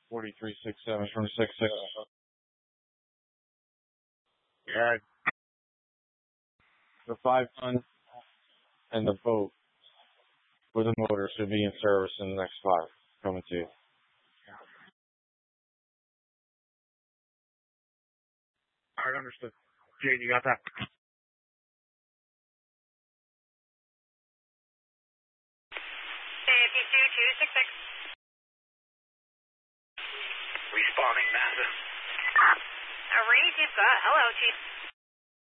4367 from 66. Yeah. The 5-ton and the boat with a motor should be in service in the next 5. Coming to you. All right, understood. Jade, you got that? AFU 266. Responding, NASA. Hello, Chief.